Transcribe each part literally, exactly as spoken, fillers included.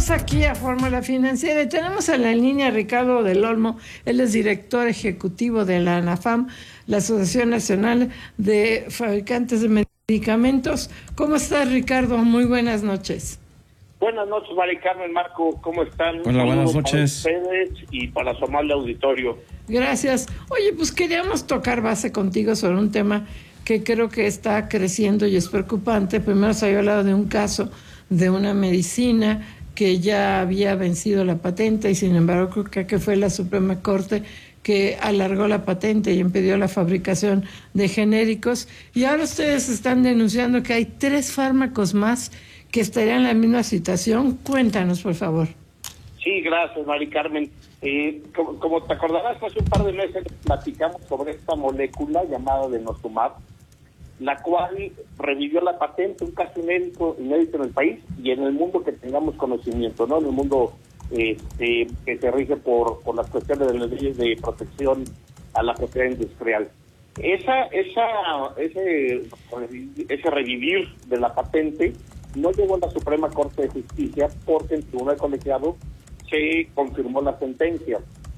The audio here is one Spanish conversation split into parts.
Aquí a Fórmula Financiera y tenemos en la línea a Ricardo del Olmo. Él es director ejecutivo de la ANAFAM, la Asociación Nacional de Fabricantes de Medicamentos. ¿Cómo estás, Ricardo? Muy buenas noches. Buenas noches, Mari Carmen, Marco, ¿cómo están? Hola, buenas noches. Para ustedes y para su amable auditorio. Gracias. Oye, pues queríamos tocar base contigo sobre un tema que creo que está creciendo y es preocupante. Primero se había hablado de un caso de una medicina que ya había vencido la patente y sin embargo creo que fue la Suprema Corte que alargó la patente y impidió la fabricación de genéricos. Y ahora ustedes están denunciando que hay tres fármacos más que estarían en la misma situación. Cuéntanos, por favor. Sí, gracias, Mari Carmen. Eh, como, como te acordarás, hace un par de meses platicamos sobre esta molécula llamada denosumab, la cual revivió la patente, un caso inédito, inédito en el país y en el mundo que tengamos conocimiento, ¿no? En el mundo este, que se rige por, por las cuestiones de las leyes de protección a la propiedad industrial. Esa, esa, ese, ese revivir de la patente no llegó a la Suprema Corte de Justicia porque en el Tribunal Colegiado se confirmó la sentencia.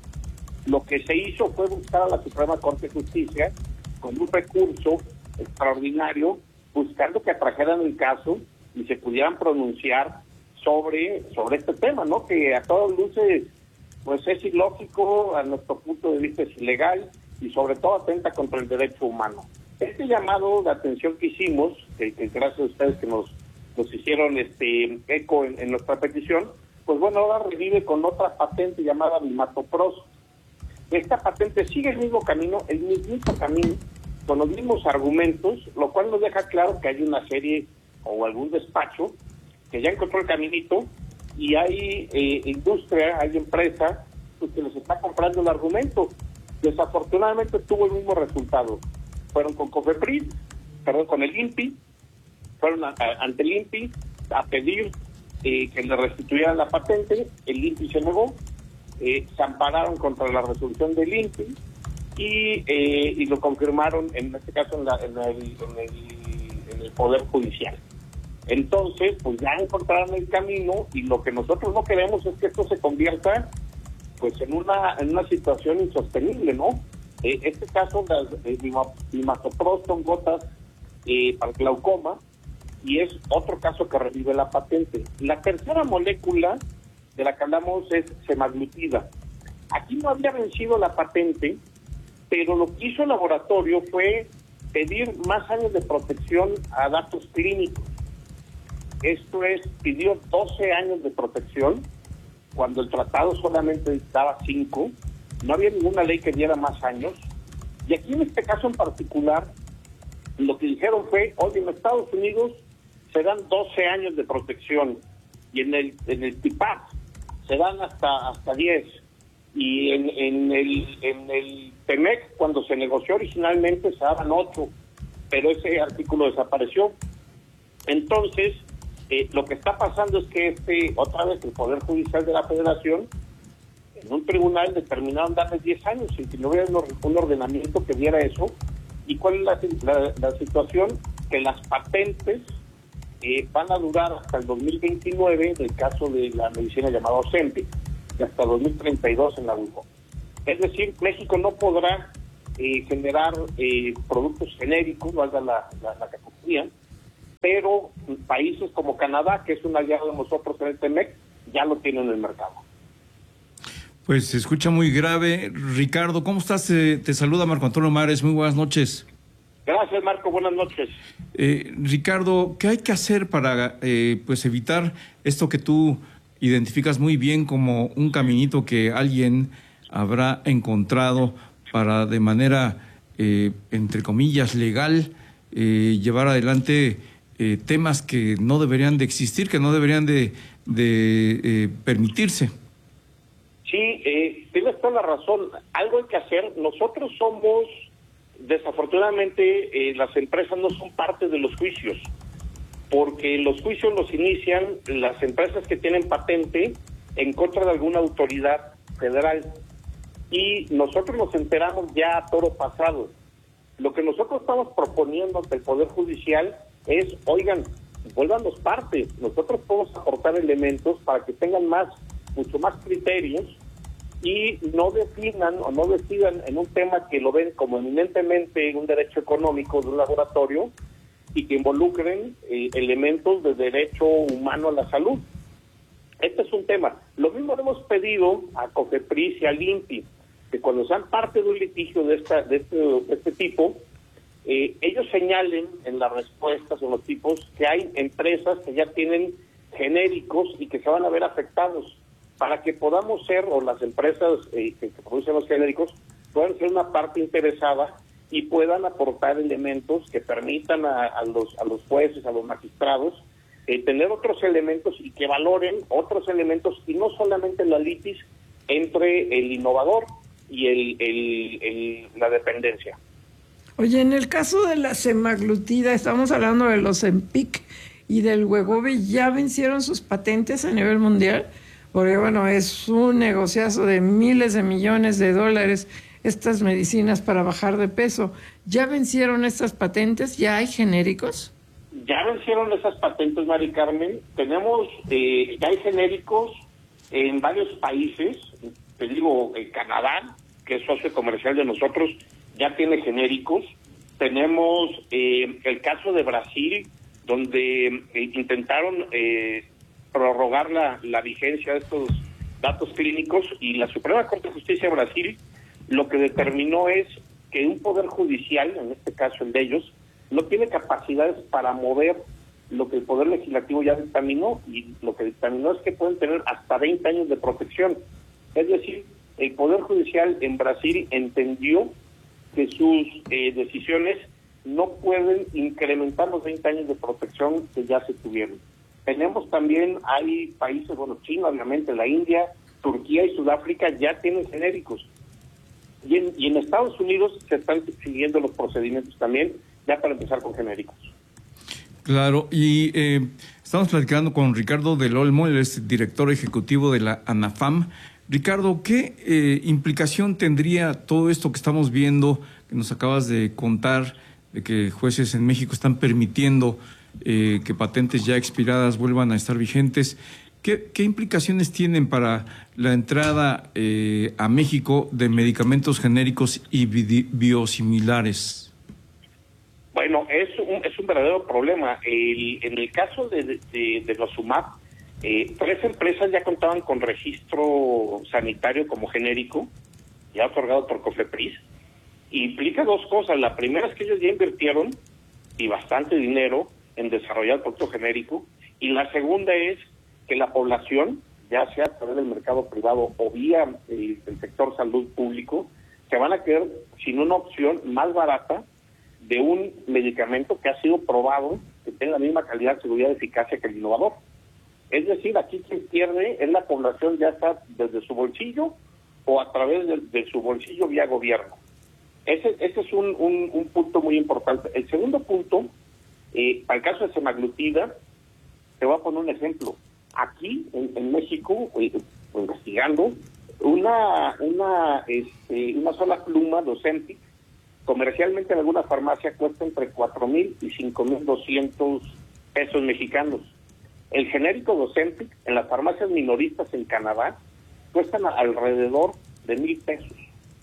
Lo que se hizo fue buscar a la Suprema Corte de Justicia con un recurso extraordinario, buscando que atrajeran el caso y se pudieran pronunciar sobre sobre este tema, ¿no? Que a todas luces pues es ilógico, a nuestro punto de vista es ilegal y sobre todo atenta contra el derecho humano. Este llamado de atención que hicimos, que, que gracias a ustedes que nos, nos hicieron este eco en, en nuestra petición, pues bueno, ahora revive con otra patente llamada Vimatopros. Esta patente sigue el mismo camino, el mismo camino, con los mismos argumentos, lo cual nos deja claro que hay una serie o algún despacho que ya encontró el caminito y hay eh, industria, hay empresa pues, que les está comprando el argumento. Desafortunadamente tuvo el mismo resultado. Fueron con COFEPRIS, perdón, con el INPI, fueron a, a, ante el INPI a pedir eh, que le restituyeran la patente, el INPI se negó, eh, se ampararon contra la resolución del INPI, y eh, y lo confirmaron en este caso en, la, en, el, en, el, en el Poder Judicial. Entonces pues ya encontraron el camino y lo que nosotros no queremos es que esto se convierta pues en una en una situación insostenible, ¿no? Eh, este caso las eh, Vimatopros son gotas eh, para glaucoma y es otro caso que revive la patente. La tercera molécula de la que hablamos es semaglutida. Aquí no había vencido la patente, pero lo que hizo el laboratorio fue pedir más años de protección a datos clínicos. Esto es, pidió doce años de protección, cuando el tratado solamente daba cinco, no había ninguna ley que diera más años, y aquí en este caso en particular, lo que dijeron fue, oye, en Estados Unidos se dan doce años de protección, y en el en el T I P A C se dan hasta, hasta diez, y en, en el en el Temec, cuando se negoció originalmente, se daban ocho, pero ese artículo desapareció. Entonces, eh, lo que está pasando es que este otra vez el Poder Judicial de la Federación, en un tribunal determinaron darles diez años, sin que no hubiera un ordenamiento que diera eso. ¿Y cuál es la, la, la situación? Que las patentes eh, van a durar hasta el dos mil veintinueve, del caso de la medicina llamada Ozempic, y hasta dos mil treinta y dos en la Ulco. Es decir, México no podrá eh, generar eh, productos genéricos, valga la, la, la categoría, pero países como Canadá, que es un aliado de nosotros en el Temec, ya lo tienen en el mercado. Pues se escucha muy grave. Ricardo, ¿cómo estás? Eh, te saluda Marco Antonio Mares, muy buenas noches. Gracias, Marco, buenas noches. Eh, Ricardo, ¿qué hay que hacer para eh, pues evitar esto que tú identificas muy bien como un caminito que alguien habrá encontrado para de manera, eh, entre comillas, legal, eh, llevar adelante eh, temas que no deberían de existir, que no deberían de, de eh, permitirse? Sí, eh, tienes toda la razón. Algo hay que hacer. Nosotros somos, desafortunadamente, eh, las empresas no son parte de los juicios, porque los juicios los inician las empresas que tienen patente en contra de alguna autoridad federal. Y nosotros nos enteramos ya a toro pasado. Lo que nosotros estamos proponiendo ante el Poder Judicial es, oigan, vuélvanos parte. Nosotros podemos aportar elementos para que tengan más, mucho más criterios y no definan o no decidan en un tema que lo ven como eminentemente un derecho económico de un laboratorio y que involucren eh, elementos de derecho humano a la salud. Este es un tema. Lo mismo le hemos pedido a COFEPRIS y al INPI, que cuando sean parte de un litigio de, esta, de, este, de este tipo, eh, ellos señalen en las respuestas o en los tipos que hay empresas que ya tienen genéricos y que se van a ver afectados, para que podamos ser, o las empresas eh, que producen los genéricos, puedan ser una parte interesada y puedan aportar elementos que permitan a, a, los, a los jueces, a los magistrados, eh, tener otros elementos y que valoren otros elementos y no solamente la litis entre el innovador y el, el, el, la dependencia. Oye, en el caso de la semaglutida, estamos hablando de los Ozempic y del Wegovy, ¿ya vencieron sus patentes a nivel mundial? Porque, bueno, es un negociazo de miles de millones de dólares estas medicinas para bajar de peso. ¿Ya vencieron estas patentes? ¿Ya hay genéricos? Ya vencieron esas patentes, Mari Carmen. Tenemos, eh, ya hay genéricos en varios países. Te digo, eh, Canadá, que es socio comercial de nosotros, ya tiene genéricos. Tenemos eh, el caso de Brasil, donde eh, intentaron eh, prorrogar la, la vigencia de estos datos clínicos, y la Suprema Corte de Justicia de Brasil lo que determinó es que un poder judicial, en este caso el de ellos, no tiene capacidades para mover lo que el Poder Legislativo ya dictaminó, y lo que dictaminó es que pueden tener hasta veinte años de protección. Es decir, el Poder Judicial en Brasil entendió que sus eh, decisiones no pueden incrementar los veinte años de protección que ya se tuvieron. Tenemos también, hay países, bueno, China, obviamente, la India, Turquía y Sudáfrica ya tienen genéricos. Y en, y en Estados Unidos se están siguiendo los procedimientos también, ya para empezar con genéricos. Claro, y eh, estamos platicando con Ricardo del Olmo, él es director ejecutivo de la ANAFAM. Ricardo, ¿qué eh, implicación tendría todo esto que estamos viendo, que nos acabas de contar, de que jueces en México están permitiendo eh, que patentes ya expiradas vuelvan a estar vigentes? ¿Qué, qué implicaciones tienen para la entrada eh, a México de medicamentos genéricos y bi biosimilares? Bueno, es un, es un verdadero problema. El, en el caso de, de, de los UMAP, eh, tres empresas ya contaban con registro sanitario como genérico, ya otorgado por COFEPRIS. Implica dos cosas. La primera es que ellos ya invirtieron, y bastante dinero, en desarrollar el producto genérico. Y la segunda es que la población, ya sea a través del mercado privado o vía el, el sector salud público, se van a quedar sin una opción más barata de un medicamento que ha sido probado, que tenga la misma calidad, seguridad y eficacia que el innovador. Es decir, aquí quien pierde es la población, ya está desde su bolsillo o a través de, de su bolsillo vía gobierno. Ese, ese es un, un, un punto muy importante. El segundo punto, eh, para el caso de semaglutida, te voy a poner un ejemplo. Aquí, en, en México, eh, investigando, una una este, una sola pluma de Ozempic, comercialmente en alguna farmacia cuesta entre cuatro mil y cinco mil doscientos pesos mexicanos. El genérico de Ozempic en las farmacias minoristas en Canadá cuestan alrededor de mil pesos.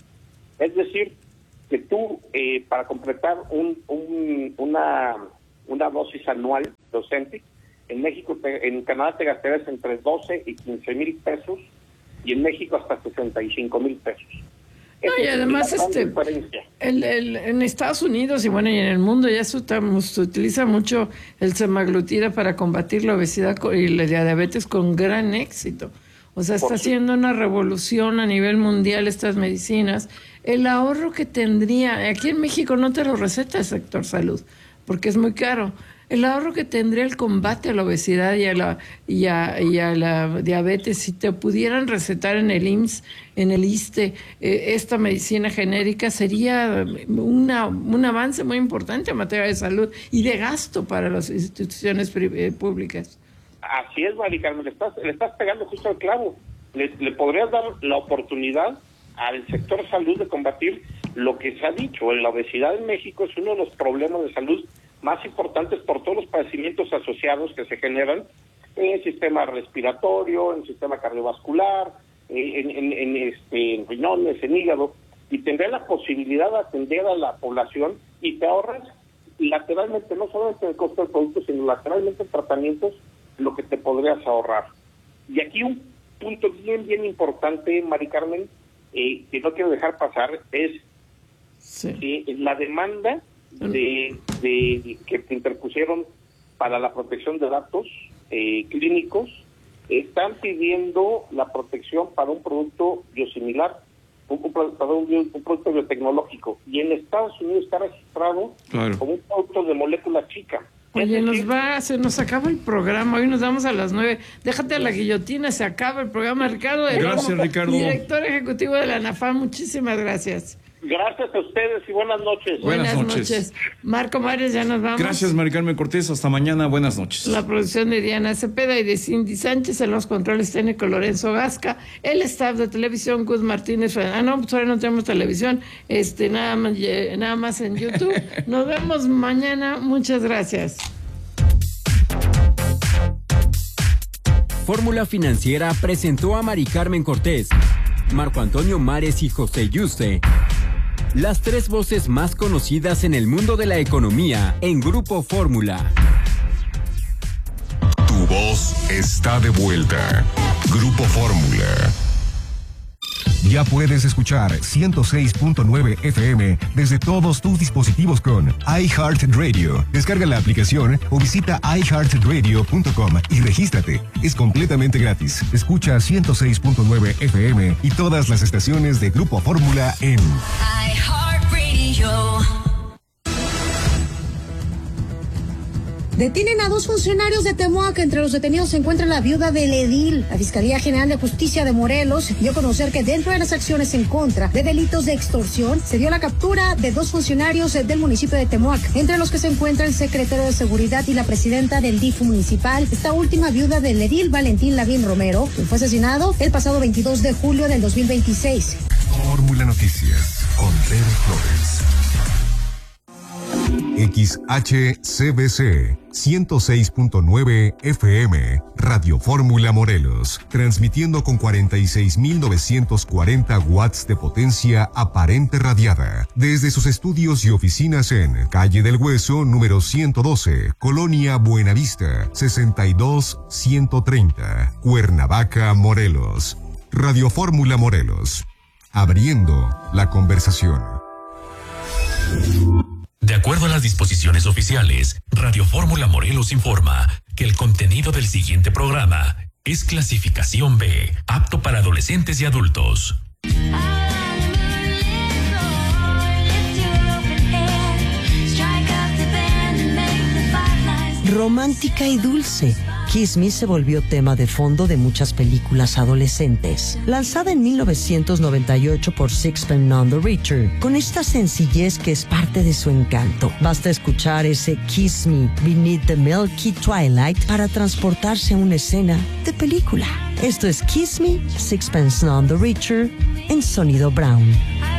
Es decir, que tú, eh, para completar un, un, una, una dosis anual de Ozempic, en México, te, en Canadá te gastarías entre doce y quince mil pesos, y en México hasta sesenta y cinco mil pesos. No, y además este el, el, en Estados Unidos y bueno y en el mundo ya se, se utiliza mucho el semaglutida para combatir la obesidad y la diabetes con gran éxito. O sea, está haciendo una revolución a nivel mundial estas medicinas. El ahorro que tendría, aquí en México no te lo receta el sector salud, porque es muy caro. El ahorro que tendría el combate a la obesidad y a la, y a, y a la diabetes, si te pudieran recetar en el I M S S, en el ISSSTE, eh, esta medicina genérica, sería una, un avance muy importante en materia de salud y de gasto para las instituciones eh, públicas. Así es, Mari Carmen, le estás, le estás pegando justo al clavo. Le, le podrías dar la oportunidad al sector salud de combatir lo que se ha dicho. La obesidad en México es uno de los problemas de salud más importantes por todos los padecimientos asociados que se generan en el sistema respiratorio, en el sistema cardiovascular, en, en, en, este, en riñones, en hígado, y tendrá la posibilidad de atender a la población y te ahorras lateralmente, no solamente el costo del producto, sino lateralmente en tratamientos, lo que te podrías ahorrar. Y aquí un punto bien, bien importante, Mari Carmen, eh, que no quiero dejar pasar, es sí. que la demanda de, de que te interpusieron para la protección de datos eh, clínicos, están pidiendo la protección para un producto biosimilar, un, un, para un, un producto biotecnológico, y en Estados Unidos está registrado claro. como un producto de molécula chica. Oye, es decir, nos va, se nos acaba el programa, hoy nos damos a las nueve, déjate a la guillotina, se acaba el programa. Ricardo de Gracias, Romo, Ricardo. Director ejecutivo de la ANAFAM, muchísimas gracias. Gracias a ustedes y buenas noches. Buenas, buenas noches. noches. Marco Mares, ya nos vamos. Gracias, Mari Carmen Cortés. Hasta mañana. Buenas noches. La producción de Diana Cepeda y de Cindy Sánchez, en los controles técnicos Lorenzo Gasca, el staff de televisión Gus Martínez. Ah, no, pues ahora no tenemos televisión, este, nada más, nada más en YouTube. Nos vemos mañana. Muchas gracias. Fórmula Financiera presentó a Mari Carmen Cortés, Marco Antonio Mares y José Yuste, las tres voces más conocidas en el mundo de la economía en Grupo Fórmula. Tu voz está de vuelta. Grupo Fórmula. Ya puedes escuchar ciento seis punto nueve F M desde todos tus dispositivos con iHeartRadio. Descarga la aplicación o visita i heart radio punto com y regístrate. Es completamente gratis. Escucha ciento seis punto nueve F M y todas las estaciones de Grupo Fórmula en iHeartRadio. Detienen a dos funcionarios de Temoac. Entre los detenidos se encuentra la viuda del edil. La Fiscalía General de Justicia de Morelos dio a conocer que dentro de las acciones en contra de delitos de extorsión se dio la captura de dos funcionarios del municipio de Temoac, entre los que se encuentra el secretario de Seguridad y la presidenta del D I F municipal, esta última viuda del edil Valentín Lavín Romero, quien fue asesinado el pasado veintidós de julio del dos mil veintiséis. Fórmula Noticias con Tere Flores. X H C B C ciento seis punto nueve F M, Radio Fórmula Morelos, transmitiendo con cuarenta y seis mil novecientos cuarenta watts de potencia aparente radiada, desde sus estudios y oficinas en Calle del Hueso, número ciento doce, Colonia Buenavista, sesenta y dos ciento treinta, Cuernavaca, Morelos. Radio Fórmula Morelos, abriendo la conversación. De acuerdo a las disposiciones oficiales, Radio Fórmula Morelos informa que el contenido del siguiente programa es clasificación B, apto para adolescentes y adultos. Romántica y dulce, Kiss Me se volvió tema de fondo de muchas películas adolescentes. Lanzada en mil novecientos noventa y ocho por Sixpence None the Richer, con esta sencillez que es parte de su encanto. Basta escuchar ese Kiss Me Beneath the Milky Twilight para transportarse a una escena de película. Esto es Kiss Me, Sixpence None the Richer, en sonido Brown.